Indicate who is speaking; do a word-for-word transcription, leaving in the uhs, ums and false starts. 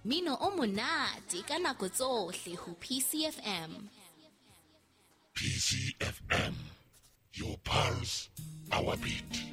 Speaker 1: Mino o monate ka nako tsohle ho P C F M.
Speaker 2: P C F M, your pulse, our beat.